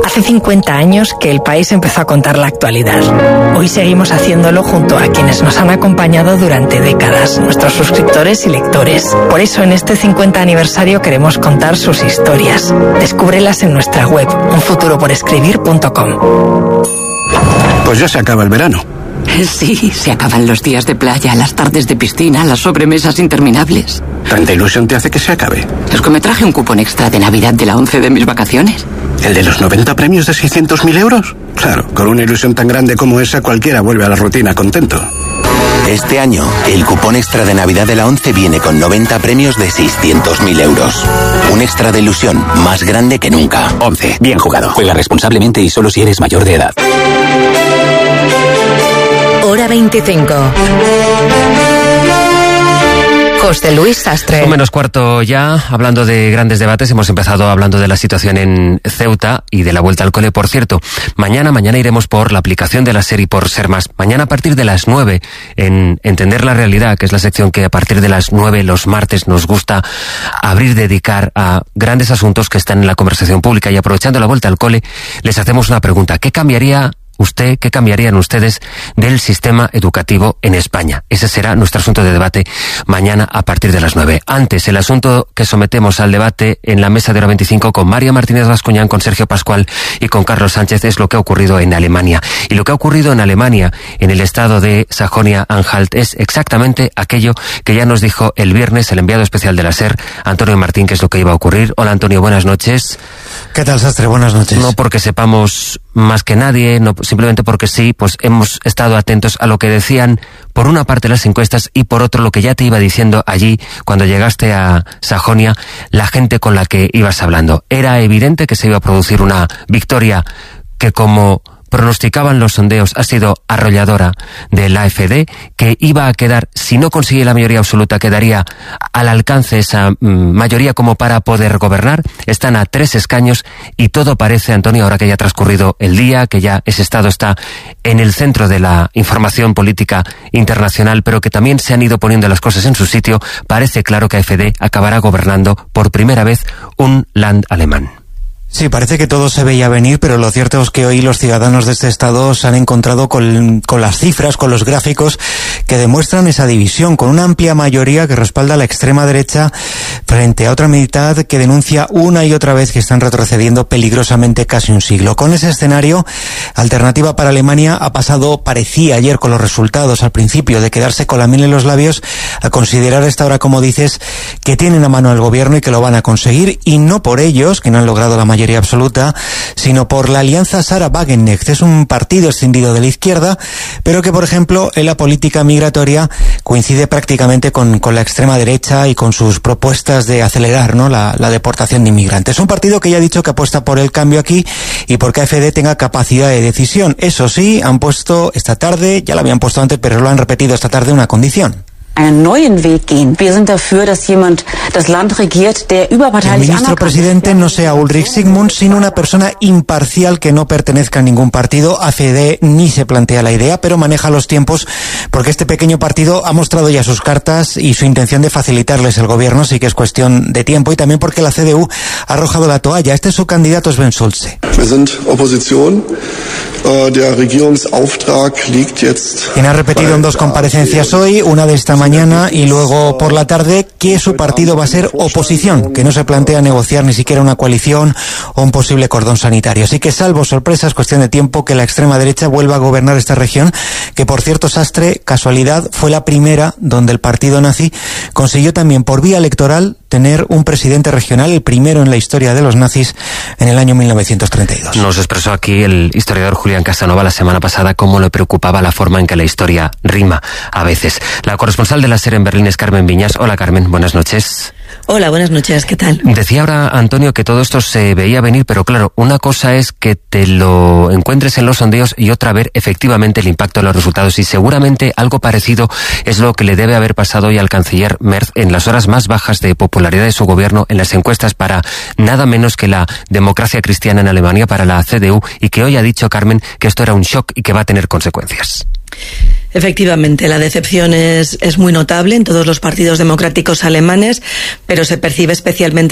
Hace 50 años que el país empezó a contar la actualidad. Hoy seguimos haciéndolo junto a quienes nos han acompañado durante décadas, nuestros suscriptores y lectores. Por eso en este 50 aniversario queremos contar sus historias. Descúbrelas en nuestra web, unfuturoporescribir.com. Pues ya se acaba el verano. Sí, se acaban los días de playa, las tardes de piscina, las sobremesas interminables. ¿Tanta ilusión te hace que se acabe? Es que me traje un cupón extra de Navidad de la 11 de mis vacaciones. ¿El de los 90 premios de 600.000 euros? Claro, con una ilusión tan grande como esa, cualquiera vuelve a la rutina contento. Este año, el cupón extra de Navidad de la 11 viene con 90 premios de 600.000 euros. Un extra de ilusión más grande que nunca. 11. Bien jugado. Juega responsablemente y solo si eres mayor de edad. Hora 25. José Luis Sastre. 1:15 ya, hablando de grandes debates, hemos empezado hablando de la situación en Ceuta y de la vuelta al cole. Por cierto, mañana iremos por la aplicación de la SER y por Ser Más. Mañana a partir de las 9, en Entender la Realidad, que es la sección que a partir de las 9 los martes nos gusta dedicar a grandes asuntos que están en la conversación pública. Y aprovechando la vuelta al cole, les hacemos una pregunta. ¿Qué cambiarían ustedes del sistema educativo en España? Ese será nuestro asunto de debate mañana a partir de las 9. Antes, el asunto que sometemos al debate en la mesa de Hora 25 con María Martínez Bascuñán, con Sergio Pascual y con Carlos Sánchez es lo que ha ocurrido en Alemania. Y lo que ha ocurrido en Alemania, en el estado de Sajonia-Anhalt, es exactamente aquello que ya nos dijo el viernes el enviado especial de la SER, Antonio Martín, que es lo que iba a ocurrir. Hola Antonio, buenas noches. ¿Qué tal, Sastre? Buenas noches. No porque sepamos más que nadie, no simplemente porque sí, pues hemos estado atentos a lo que decían por una parte las encuestas y por otro lo que ya te iba diciendo allí cuando llegaste a Sajonia, la gente con la que ibas hablando. Era evidente que se iba a producir una victoria que, como pronosticaban los sondeos, ha sido arrolladora del AfD, que iba a quedar, si no consigue la mayoría absoluta, quedaría al alcance esa mayoría como para poder gobernar. Están a 3 escaños y todo parece, Antonio, ahora que ya ha transcurrido el día, que ya ese estado está en el centro de la información política internacional, pero que también se han ido poniendo las cosas en su sitio, parece claro que AfD acabará gobernando por primera vez un land alemán. Sí, parece que todo se veía venir, pero lo cierto es que hoy los ciudadanos de este estado se han encontrado con las cifras, con los gráficos que demuestran esa división, con una amplia mayoría que respalda a la extrema derecha frente a otra mitad que denuncia una y otra vez que están retrocediendo peligrosamente casi un siglo. Con ese escenario, Alternativa para Alemania ha pasado, parecía ayer con los resultados al principio, de quedarse con la miel en los labios, a considerar esta hora, como dices, que tienen a mano el gobierno y que lo van a conseguir, y no por ellos, que no han logrado la mayoría absoluta, sino por la alianza Sarah Wagenknecht. Es un partido escindido de la izquierda, pero que, por ejemplo, en la política migratoria coincide prácticamente con la extrema derecha y con sus propuestas de acelerar, ¿no?, la deportación de inmigrantes. Un partido que ya ha dicho que apuesta por el cambio aquí y porque AfD tenga capacidad de decisión. Eso sí, han puesto esta tarde, ya lo habían puesto antes, pero lo han repetido esta tarde, una condición. Einen neuen Weg gehen. Wir sind dafür, dass jemand das Land regiert, der überparteilich el ministro presidente no sea Ulrich Sigmund, sino una persona imparcial que no pertenezca a ningún partido. AfD ni se plantea la idea, pero maneja los tiempos porque este pequeño partido ha mostrado ya sus cartas y su intención de facilitarles el gobierno. Sí que es cuestión de tiempo, y también porque la CDU ha arrojado la toalla. Este es su candidato, Sven Schulze. Wir sind Opposition. Der Regierungsauftrag liegt jetzt. Quien ha repetido en 2 comparecencias hoy, una de esta mañana y luego por la tarde, que su partido va a ser oposición, que no se plantea negociar ni siquiera una coalición o un posible cordón sanitario. Así que, salvo sorpresa, es cuestión de tiempo que la extrema derecha vuelva a gobernar esta región, que, por cierto, Sastre, casualidad, fue la primera donde el partido nazi consiguió también por vía electoral tener un presidente regional, el primero en la historia de los nazis, en el año 1932. Nos expresó aquí el historiador Julián Casanova la semana pasada cómo le preocupaba la forma en que la historia rima a veces. La corresponsal de la SER en Berlín es Carmen Viñas. Hola Carmen, buenas noches. Hola, buenas noches, ¿qué tal? Decía ahora Antonio que todo esto se veía venir, pero claro, una cosa es que te lo encuentres en los sondeos y otra ver efectivamente el impacto en los resultados, y seguramente algo parecido es lo que le debe haber pasado hoy al canciller Merz en las horas más bajas de popularidad de su gobierno en las encuestas para nada menos que la democracia cristiana en Alemania, para la CDU, y que hoy ha dicho, Carmen, que esto era un shock y que va a tener consecuencias. Efectivamente, la decepción es muy notable en todos los partidos democráticos alemanes, pero se percibe especialmente